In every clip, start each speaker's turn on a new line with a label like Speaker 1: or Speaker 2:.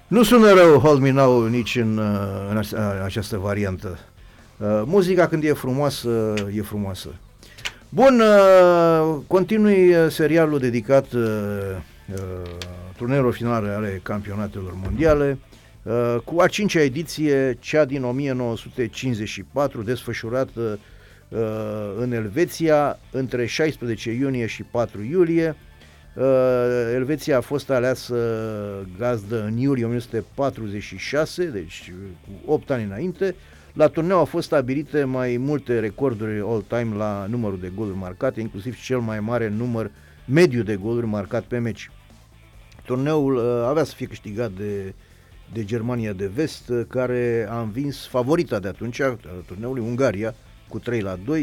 Speaker 1: Nu sună rău Hold Me Now nici în această variantă. Muzica când e frumoasă, e frumoasă. Bun, continui serialul dedicat turneelor finale ale campionatelor mondiale cu a 5-a ediție, cea din 1954, desfășurată în Elveția între 16 iunie și 4 iulie. Elveția a fost aleasă gazdă în iulie 1946, deci cu 8 ani înainte. La turneu au fost stabilite mai multe recorduri all-time la numărul de goluri marcate, inclusiv cel mai mare număr mediu de goluri marcat pe meci. Turneul avea să fie câștigat de Germania de Vest, care a învins favorita de atunci a turneului, Ungaria, cu 3-2.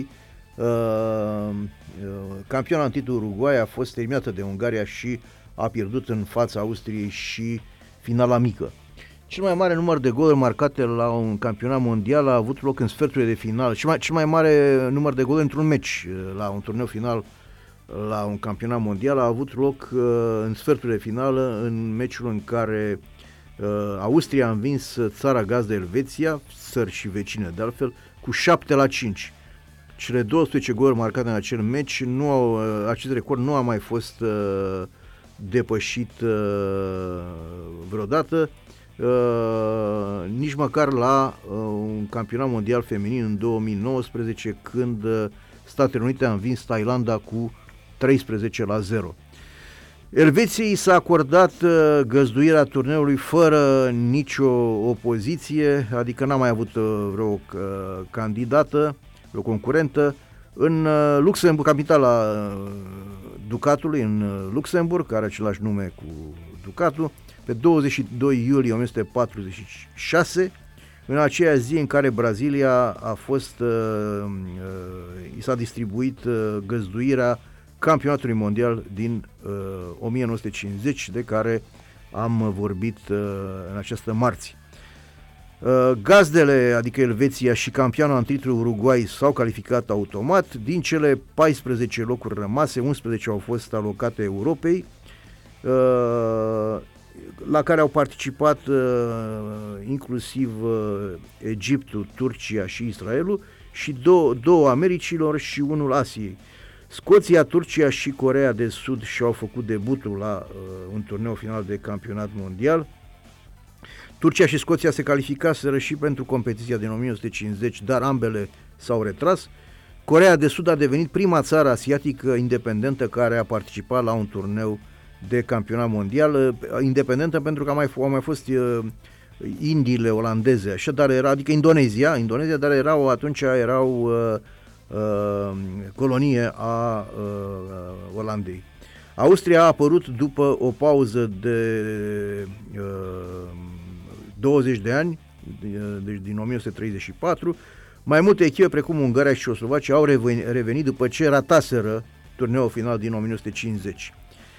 Speaker 1: Campioana în titlu Uruguay a fost eliminată de Ungaria și a pierdut în fața Austriei și finala mică. Cel mai mare număr de goluri marcate la un campionat mondial a avut loc în sferturile de final. Cel mai mare număr de goluri într-un meci la un turneu final la un campionat mondial a avut loc în sferturile de finală, în meciul în care Austria a învins țara gazdă Elveția, țări și vecine de altfel, cu 7-5. Cele 12 goluri marcate în acel meci, acest record nu a mai fost depășit vreodată, nici măcar la un campionat mondial feminin în 2019, când Statele Unite a învins Thailanda cu 13-0. Elveției s-a acordat găzduirea turneului fără nicio opoziție, adică n-a mai avut vreo candidată, vreo concurentă. În Luxemburg, capitala Ducatului, în Luxemburg, care are același nume cu Ducatul, pe 22 iulie 1946, în aceea zi în care Brazilia i s-a distribuit găzduirea campionatului mondial din 1950, de care am vorbit în această marți. Gazdele, adică Elveția, și campioana în titlu Uruguay s-au calificat automat. Din cele 14 locuri rămase, 11 au fost alocate Europei, la care au participat inclusiv Egiptul, Turcia și Israelul, și două Americilor și unul Asiei. Scoția, Turcia și Coreea de Sud și-au făcut debutul la un turneu final de campionat mondial. Turcia și Scoția se calificaseră și pentru competiția din 1950, dar ambele s-au retras. Coreea de Sud a devenit prima țară asiatică independentă care a participat la un turneu de campionat mondial, independentă pentru că au mai fost Indiile olandeze, așa, dar adică Indonezia, dar atunci erau colonie a Olandei. Austria a apărut după o pauză de 20 de ani, deci din 1934. Mai multe echipe, precum Ungaria și Ceoslovacia, au revenit după ce rataseră turneul final din 1950.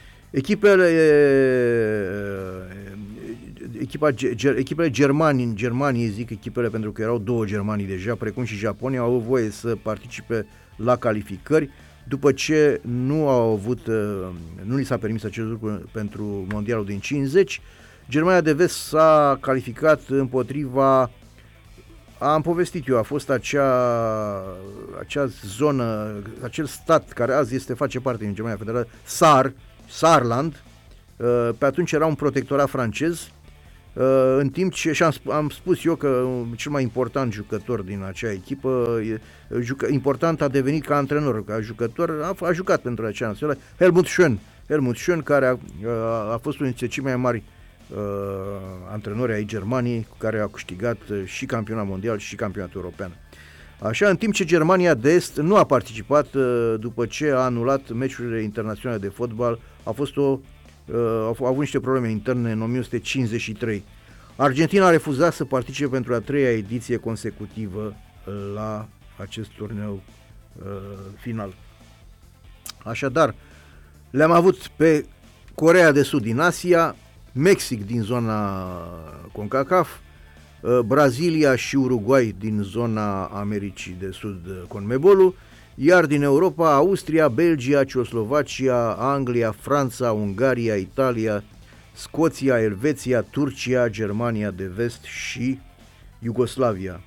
Speaker 1: Echipele Germaniei, zic echipele pentru că erau două Germanii deja, precum și Japonia, au avut voie să participe la calificări, după ce nu li s-a permis acest lucru pentru mondialul din 50. Germania de Vest s-a calificat împotriva, am povestit eu, a fost acea zonă, acel stat care azi face parte din Germania Federală, Saarland, pe atunci era un protectorat francez, în timp ce, și am spus eu că cel mai important jucător din acea echipă, important a devenit ca antrenor, ca jucător, a jucat pentru acea națională, Helmut Schön, care a fost unul dintre cei mai mari antrenori ai Germaniei, cu care a câștigat și campionat mondial și campionatul european. Așa, în timp ce Germania de Est nu a participat după ce a anulat meciurile internaționale de fotbal, au avut niște probleme interne în 1953. Argentina a refuzat să participe pentru a treia ediție consecutivă la acest turneu final. Așadar, le-am avut pe Coreea de Sud din Asia, Mexic din zona CONCACAF, Brazilia și Uruguay din zona Americii de Sud, CONMEBOL-ul, iar din Europa, Austria, Belgia, Ceoslovacia, Anglia, Franța, Ungaria, Italia, Scoția, Elveția, Turcia, Germania de Vest și Iugoslavia.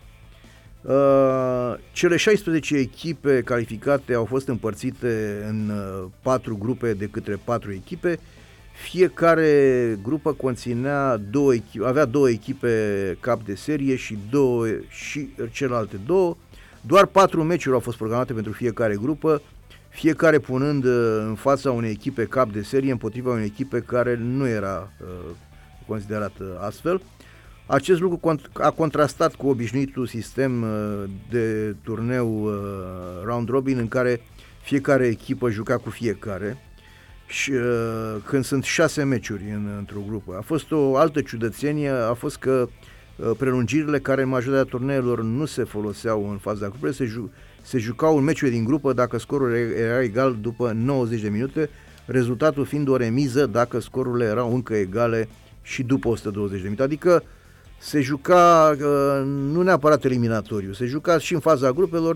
Speaker 1: Cele 16 echipe calificate au fost împărțite în 4 grupe de câte 4 echipe. Fiecare grupă conținea avea 2 echipe cap de serie și celelalte 2. Doar 4 meciuri au fost programate pentru fiecare grupă, fiecare punând în fața unei echipe cap de serie împotriva unei echipe care nu era considerată astfel. Acest lucru a contrastat cu obișnuitul sistem de turneu round robin în care fiecare echipă juca cu fiecare și când sunt 6 meciuri într-o grupă. A fost o altă ciudățenie, a fost că prelungirile care în majoritatea turneelor nu se foloseau în faza grupelor, se jucau în meciuri din grupă dacă scorul era egal după 90 de minute, rezultatul fiind o remiză dacă scorurile erau încă egale și după 120 de minute. Adică se juca nu neapărat eliminatoriu, se juca și în faza grupelor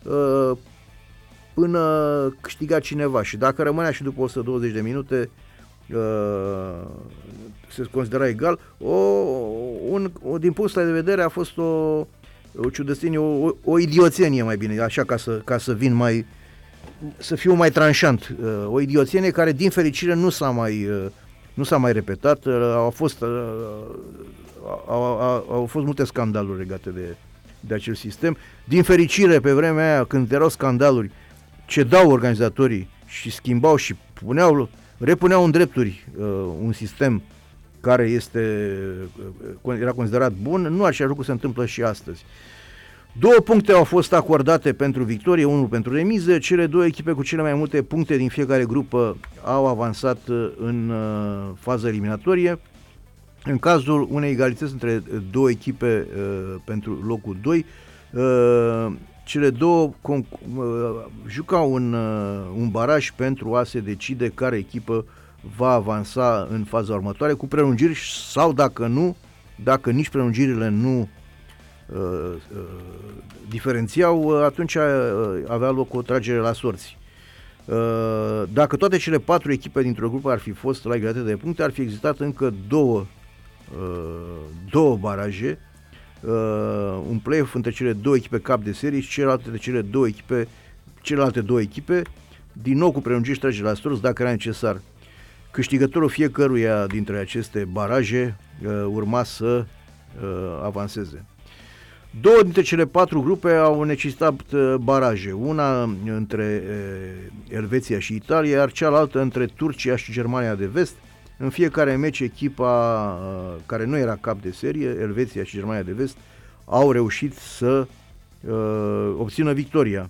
Speaker 1: până câștiga cineva și dacă rămânea și după 120 de minute se considera egal. Din punctul de vedere a fost o ciudățenie, o idioțenie mai bine, așa ca să vin să fiu mai tranșant. O idioțenie care din fericire nu s-a mai repetat. Au fost multe scandaluri legate de acel sistem. Din fericire, pe vremea aia, când erau scandaluri, cedau organizatorii și schimbau și repuneau în drepturi un sistem care era considerat bun. Nu același lucru se întâmplă și astăzi. 2 puncte au fost acordate pentru victorie, 1 pentru remiză. Cele 2 echipe cu cele mai multe puncte din fiecare grupă au avansat în faza eliminatorie. În cazul unei egalități între 2 echipe pentru locul 2, cele 2 jucau un baraj pentru a se decide care echipă va avansa în faza următoare cu prelungiri sau dacă nici prelungirile nu diferențiau, atunci avea loc o tragere la sorți. Dacă toate cele 4 echipe dintr-o grupă ar fi fost la egalitate de puncte, ar fi existat încă două baraje, un play-off între cele 2 echipe cap de serie și celelalte două echipe, din nou cu prelungiri și tragere la sorți dacă era necesar. Câștigătorul fiecăruia dintre aceste baraje urma să avanseze. 2 dintre cele 4 grupe au necesitat baraje, una între Elveția și Italia, iar cealaltă între Turcia și Germania de Vest. În fiecare meci echipa care nu era cap de serie, Elveția și Germania de Vest, au reușit să obțină victoria,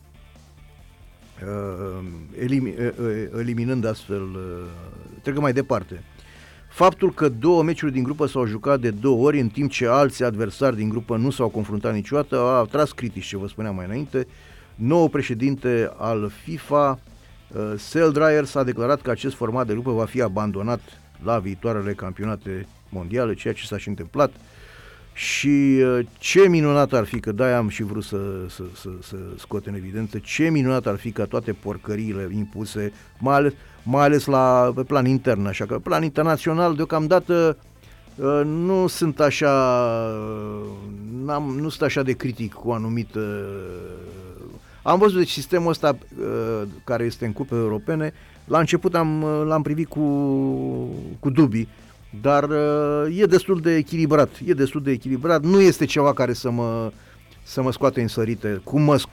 Speaker 1: eliminând astfel, trecând mai departe. Faptul că 2 meciuri din grupă s-au jucat de 2 ori, în timp ce alți adversari din grupă nu s-au confruntat niciodată, a atras critici, ce vă spuneam mai înainte. Noul președinte al FIFA, Sepp Blatter, s-a declarat că acest format de grupă va fi abandonat la viitoarele campionate mondiale, ceea ce s-a și întâmplat. Și ce minunat ar fi, că de-aia am și vrut să scot în evidență, ce minunat ar fi ca toate porcăriile impuse, mai ales pe plan intern, așa că plan internațional deocamdată nu sunt așa de critic cu anumită. Am văzut de sistemul ăsta care este în cupe europene, la început l-am privit cu dubii, dar e destul de echilibrat, nu este ceva care să mă scoate în sărite, cum